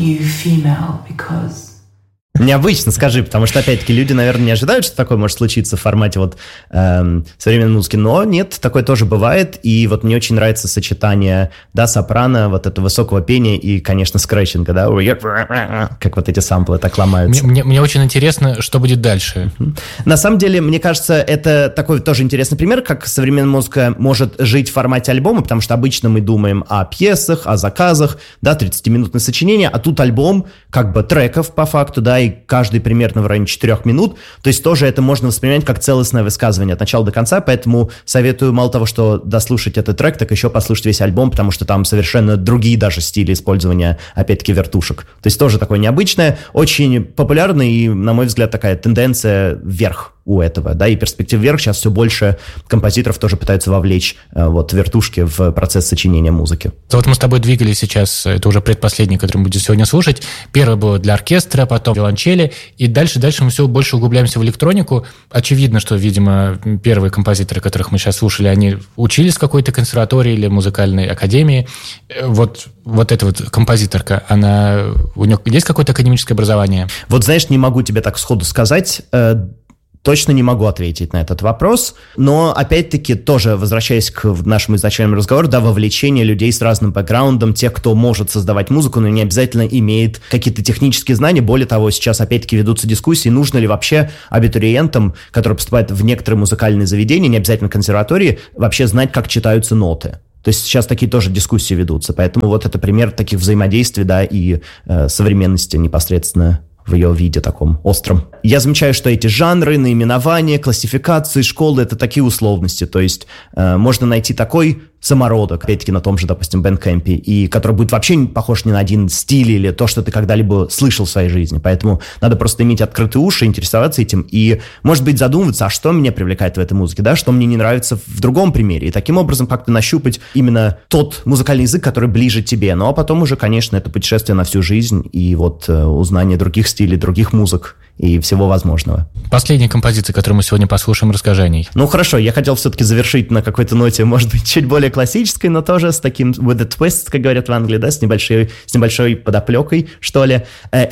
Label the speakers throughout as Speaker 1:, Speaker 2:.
Speaker 1: you female because...
Speaker 2: Необычно, скажи, потому что, опять-таки, люди, наверное, не ожидают, что такое может случиться в формате вот современной музыки, но нет, такое тоже бывает, и вот мне очень нравится сочетание, да, сопрано, вот этого высокого пения и, конечно, скретчинга, да, как вот эти самплы так ломаются.
Speaker 3: Мне очень интересно, что будет дальше.
Speaker 2: На самом деле, мне кажется, это такой тоже интересный пример, как современная музыка может жить в формате альбома, потому что обычно мы думаем о пьесах, о заказах, да, 30-минутное сочинение, а тут альбом как бы треков по факту, да, и каждый примерно в районе 4 минут, то есть тоже это можно воспринимать как целостное высказывание от начала до конца, поэтому советую мало того, что дослушать этот трек, так еще послушать весь альбом, потому что там совершенно другие даже стили использования, опять-таки, вертушек. То есть тоже такое необычное, очень популярное и, на мой взгляд, такая тенденция вверх у этого, да, и перспектив вверх. Сейчас все больше композиторов тоже пытаются вовлечь вот вертушки в процесс сочинения музыки.
Speaker 3: Вот мы с тобой двигались сейчас, это уже предпоследний, который мы будем сегодня слушать. Первый был для оркестра, потом виолончели, и дальше мы все больше углубляемся в электронику. Очевидно, что, видимо, первые композиторы, которых мы сейчас слушали, они учились в какой-то консерватории или музыкальной академии. Вот эта вот композиторка, у нее есть какое-то академическое образование?
Speaker 2: Вот, знаешь, не могу тебе так сходу сказать. Точно не могу ответить на этот вопрос, но, опять-таки, тоже возвращаясь к нашему изначальному разговору, да, вовлечение людей с разным бэкграундом, тех, кто может создавать музыку, но не обязательно имеет какие-то технические знания. Более того, сейчас, опять-таки, ведутся дискуссии, нужно ли вообще абитуриентам, которые поступают в некоторые музыкальные заведения, не обязательно консерватории, вообще знать, как читаются ноты. То есть сейчас такие тоже дискуссии ведутся, поэтому вот это пример таких взаимодействий, да, и современности непосредственно в ее виде таком остром. Я замечаю, что эти жанры, наименования, классификации, школы — это такие условности, то есть можно найти такой самородок, опять-таки на том же, допустим, Bandcamp, и который будет вообще не похож ни на один стиль или то, что ты когда-либо слышал в своей жизни. Поэтому надо просто иметь открытые уши, интересоваться этим и, может быть, задумываться, а что меня привлекает в этой музыке, да, что мне не нравится в другом примере. И таким образом как-то нащупать именно тот музыкальный язык, который ближе тебе. Ну, а потом уже, конечно, это путешествие на всю жизнь и вот узнание других стилей, других музык и всего возможного.
Speaker 3: Последняя композиция, которую мы сегодня послушаем, расскажи о ней.
Speaker 2: Ну, хорошо, я хотел все-таки завершить на какой-то ноте, может быть, чуть более классической, но тоже с таким with a twist, как говорят в Англии, да, с небольшой подоплекой, что ли.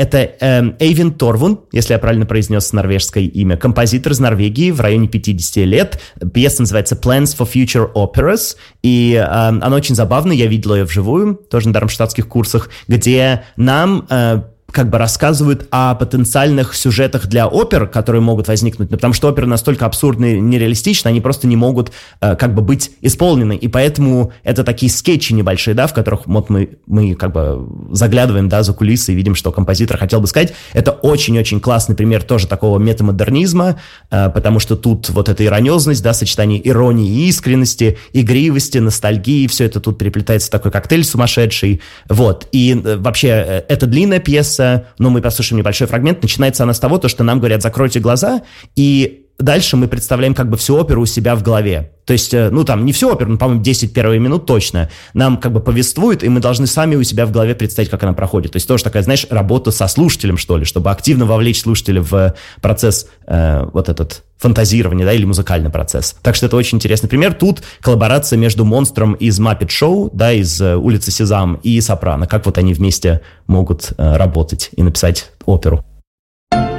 Speaker 2: Это Эйвин Торвун, если я правильно произнес норвежское имя, композитор из Норвегии в районе 50 лет. Пьеса называется Plans for Future Operas, и она очень забавная, я видел ее вживую, тоже на дармштадтских курсах, где нам как бы рассказывают о потенциальных сюжетах для опер, которые могут возникнуть, потому что оперы настолько абсурдны и нереалистичны, они просто не могут как бы быть исполнены, и поэтому это такие скетчи небольшие, да, в которых вот мы как бы заглядываем, да, за кулисы и видим, что композитор хотел бы сказать. Это очень-очень классный пример тоже такого метамодернизма, потому что тут вот эта ирониозность, да, сочетание иронии и искренности, игривости, ностальгии, все это тут переплетается в такой коктейль сумасшедший, вот, и вообще это длинная пьеса, но мы послушаем небольшой фрагмент. Начинается она с того, что нам говорят: закройте глаза, и дальше мы представляем как бы всю оперу у себя в голове. То есть, ну там не всю оперу, но, по-моему, 10 первых минут точно. Нам как бы повествуют, и мы должны сами у себя в голове представить, как она проходит. То есть тоже такая, знаешь, работа со слушателем, что ли, чтобы активно вовлечь слушателя в процесс вот этот фантазирования, да, или музыкальный процесс. Так что это очень интересный пример. Тут коллаборация между монстром из Muppet Show, да, из улицы Сезам, и сопрано. Как вот они вместе могут работать и написать оперу.